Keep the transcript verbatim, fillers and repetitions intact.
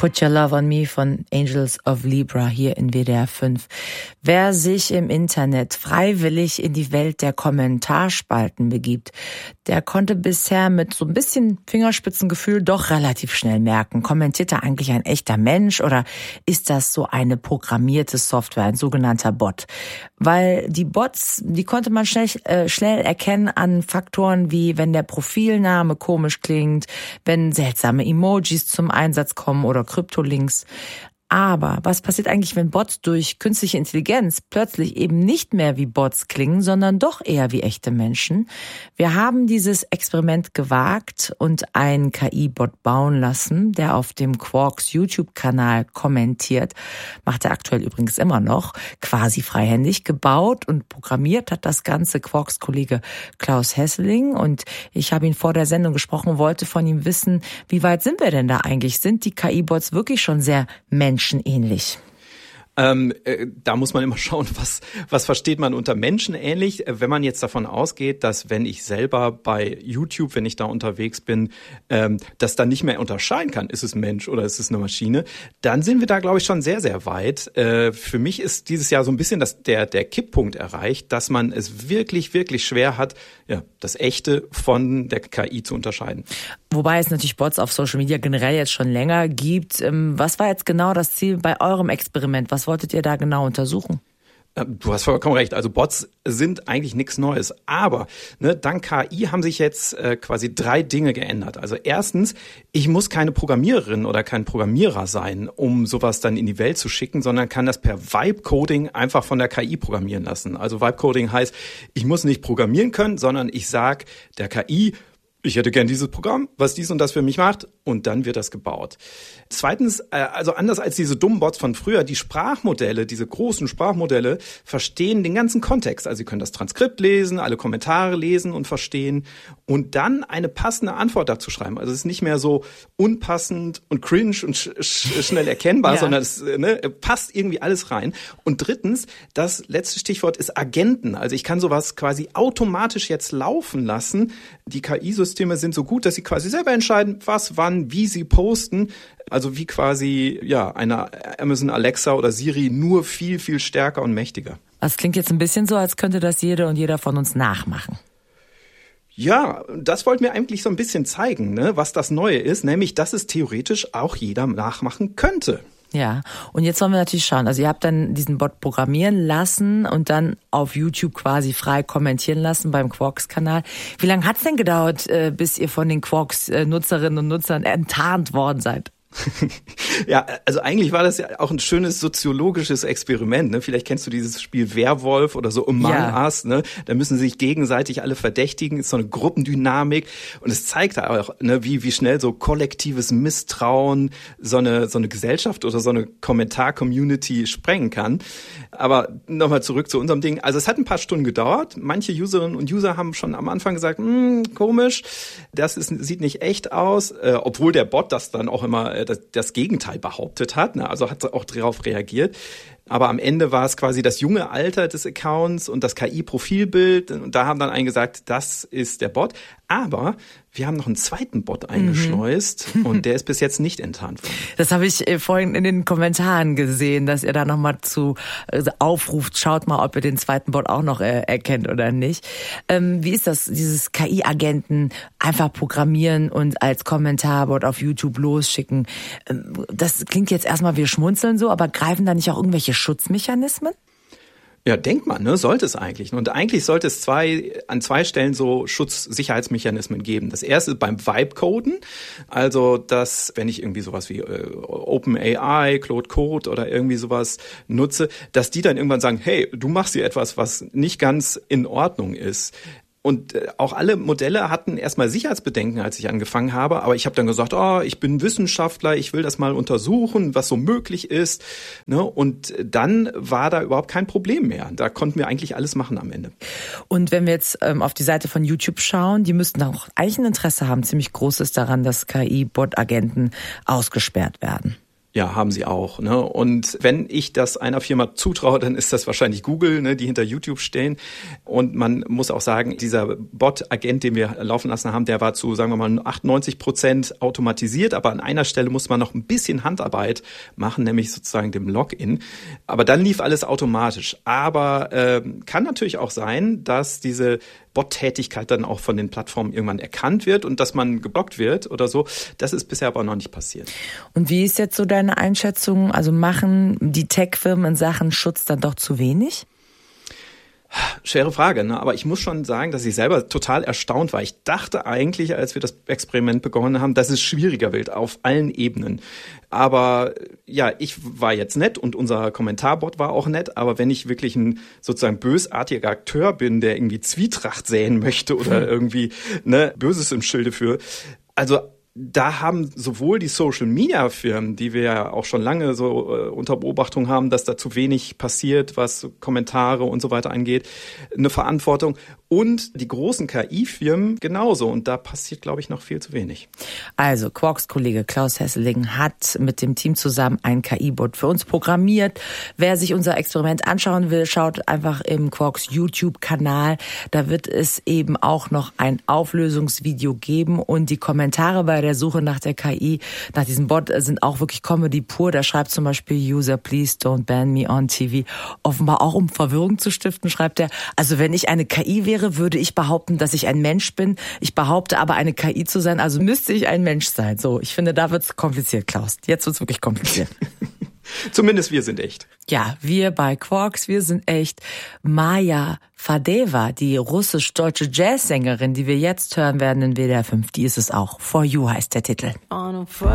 Put Your Love on Me von Angels of Libra hier in W D R fünf. Wer sich im Internet freiwillig in die Welt der Kommentarspalten begibt, der konnte bisher mit so ein bisschen Fingerspitzengefühl doch relativ schnell merken, kommentiert da eigentlich ein echter Mensch oder ist das so eine programmierte Software, ein sogenannter Bot? Weil die Bots, die konnte man schnell, äh, schnell erkennen an Faktoren wie, wenn der Profilname komisch klingt, wenn seltsame Emojis zum Einsatz kommen oder Kryptolinks. Aber was passiert eigentlich, wenn Bots durch künstliche Intelligenz plötzlich eben nicht mehr wie Bots klingen, sondern doch eher wie echte Menschen? Wir haben dieses Experiment gewagt und einen K I-Bot bauen lassen, der auf dem Quarks YouTube-Kanal kommentiert. Macht er aktuell übrigens immer noch, quasi freihändig. Gebaut und programmiert hat das Ganze Quarks-Kollege Klaus Hesseling. Und ich habe ihn vor der Sendung gesprochen, wollte von ihm wissen, wie weit sind wir denn da eigentlich? Sind die K I-Bots wirklich schon sehr menschenähnlich? Menschenähnlich. Ähm, äh, da muss man immer schauen, was, was versteht man unter menschenähnlich. Wenn man jetzt davon ausgeht, dass wenn ich selber bei YouTube, wenn ich da unterwegs bin, ähm, das dann nicht mehr unterscheiden kann, ist es ein Mensch oder ist es eine Maschine, dann sind wir da, glaube ich, schon sehr, sehr weit. Äh, für mich ist dieses Jahr so ein bisschen das, der, der Kipppunkt erreicht, dass man es wirklich, wirklich schwer hat, ja, das Echte von der K I zu unterscheiden. Wobei es natürlich Bots auf Social Media generell jetzt schon länger gibt. Was war jetzt genau das Ziel bei eurem Experiment? Was wolltet ihr da genau untersuchen? Du hast vollkommen recht. Also Bots sind eigentlich nichts Neues. Aber ne, dank K I haben sich jetzt äh, quasi drei Dinge geändert. Also erstens, ich muss keine Programmiererin oder kein Programmierer sein, um sowas dann in die Welt zu schicken, sondern kann das per Vibe-Coding einfach von der K I programmieren lassen. Also Vibe-Coding heißt, ich muss nicht programmieren können, sondern ich sag der K I, ich hätte gern dieses Programm, was dies und das für mich macht, und dann wird das gebaut. Zweitens, also anders als diese dummen Bots von früher, die Sprachmodelle, diese großen Sprachmodelle, verstehen den ganzen Kontext. Also sie können das Transkript lesen, alle Kommentare lesen und verstehen und dann eine passende Antwort dazu schreiben. Also es ist nicht mehr so unpassend und cringe und sch- sch- schnell erkennbar, ja, sondern es ne, passt irgendwie alles rein. Und drittens, das letzte Stichwort ist Agenten. Also ich kann sowas quasi automatisch jetzt laufen lassen. Die K I-Systeme sind so gut, dass sie quasi selber entscheiden, was, wann, wie sie posten. Also wie quasi ja eine Amazon Alexa oder Siri, nur viel, viel stärker und mächtiger. Das klingt jetzt ein bisschen so, als könnte das jede und jeder von uns nachmachen. Ja, das wollten wir eigentlich so ein bisschen zeigen, ne, was das Neue ist, nämlich, dass es theoretisch auch jeder nachmachen könnte. Ja, und jetzt wollen wir natürlich schauen. Also ihr habt dann diesen Bot programmieren lassen und dann auf YouTube quasi frei kommentieren lassen beim Quarks-Kanal. Wie lange hat's denn gedauert, bis ihr von den Quarks-Nutzerinnen und Nutzern enttarnt worden seid? Ja, also eigentlich war das ja auch ein schönes soziologisches Experiment. Ne? Vielleicht kennst du dieses Spiel Werwolf oder so Among ja. Us. Ne? Da müssen sich gegenseitig alle verdächtigen. Es ist so eine Gruppendynamik und es zeigt auch, ne, wie wie schnell so kollektives Misstrauen so eine so eine Gesellschaft oder so eine Kommentar-Community sprengen kann. Aber nochmal zurück zu unserem Ding. Also es hat ein paar Stunden gedauert. Manche Userinnen und User haben schon am Anfang gesagt, hm, komisch, das ist, sieht nicht echt aus, äh, obwohl der Bot das dann auch immer Das, das Gegenteil behauptet hat, ne? Also hat auch darauf reagiert. Aber am Ende war es quasi das junge Alter des Accounts und das K I-Profilbild. Und da haben dann einen gesagt, das ist der Bot. Aber wir haben noch einen zweiten Bot eingeschleust mhm. und der ist bis jetzt nicht enttarnt worden. Das habe ich vorhin in den Kommentaren gesehen, dass ihr da nochmal zu also aufruft, schaut mal, ob ihr den zweiten Bot auch noch äh, erkennt oder nicht. Ähm, wie ist das, dieses K I-Agenten einfach programmieren und als Kommentarbot auf YouTube losschicken? Ähm, das klingt jetzt erstmal, wir schmunzeln so, aber greifen da nicht auch irgendwelche Schutzmechanismen? Ja, denkt man, ne, sollte es eigentlich. Und eigentlich sollte es zwei, an zwei Stellen so Schutzsicherheitsmechanismen geben. Das erste beim Vibe-Coden. Also, dass, wenn ich irgendwie sowas wie äh, OpenAI, Claude Code oder irgendwie sowas nutze, dass die dann irgendwann sagen, hey, du machst hier etwas, was nicht ganz in Ordnung ist. Und auch alle Modelle hatten erstmal Sicherheitsbedenken, als ich angefangen habe. Aber ich habe dann gesagt, oh, ich bin Wissenschaftler, ich will das mal untersuchen, was so möglich ist. Und dann war da überhaupt kein Problem mehr. Da konnten wir eigentlich alles machen am Ende. Und wenn wir jetzt ähm, auf die Seite von YouTube schauen, die müssten auch eigentlich ein Interesse haben, ziemlich großes daran, dass K I-Bot-Agenten ausgesperrt werden. Ja, haben sie auch. Ne? Und wenn ich das einer Firma zutraue, dann ist das wahrscheinlich Google, ne, die hinter YouTube stehen. Und man muss auch sagen, dieser Bot-Agent, den wir laufen lassen haben, der war zu, sagen wir mal, achtundneunzig Prozent automatisiert. Aber an einer Stelle muss man noch ein bisschen Handarbeit machen, nämlich sozusagen dem Login. Aber dann lief alles automatisch. Aber äh, kann natürlich auch sein, dass diese Bot-Tätigkeit dann auch von den Plattformen irgendwann erkannt wird und dass man geblockt wird oder so. Das ist bisher aber noch nicht passiert. Und wie ist jetzt so deine Einschätzung? Also machen die Tech-Firmen in Sachen Schutz dann doch zu wenig? Schwere Frage, ne? Aber ich muss schon sagen, dass ich selber total erstaunt war. Ich dachte eigentlich, als wir das Experiment begonnen haben, dass es schwieriger wird auf allen Ebenen. Aber ja, ich war jetzt nett und unser Kommentarbot war auch nett. Aber wenn ich wirklich ein sozusagen bösartiger Akteur bin, der irgendwie Zwietracht säen möchte oder irgendwie ne Böses im Schilde führt, also da haben sowohl die Social-Media-Firmen, die wir ja auch schon lange so äh, unter Beobachtung haben, dass da zu wenig passiert, was Kommentare und so weiter angeht, eine Verantwortung. Und die großen K I-Firmen genauso. Und da passiert, glaube ich, noch viel zu wenig. Also Quarks-Kollege Klaus Hesseling hat mit dem Team zusammen einen K I-Bot für uns programmiert. Wer sich unser Experiment anschauen will, schaut einfach im Quarks YouTube-Kanal. Da wird es eben auch noch ein Auflösungsvideo geben. Und die Kommentare bei der Suche nach der K I, nach diesem Bot, sind auch wirklich Comedy pur. Da schreibt zum Beispiel User, please don't ban me on T V. Offenbar auch, um Verwirrung zu stiften, schreibt er. Also wenn ich eine K I wäre, würde ich behaupten, dass ich ein Mensch bin. Ich behaupte aber, eine K I zu sein, also müsste ich ein Mensch sein. So, ich finde, da wird's kompliziert, Klaus. Jetzt wird's wirklich kompliziert. Zumindest wir sind echt. Ja, wir bei Quarks, wir sind echt. Maja Fadeva, die russisch-deutsche Jazzsängerin, die wir jetzt hören werden in W D R fünf, die ist es auch. For You heißt der Titel.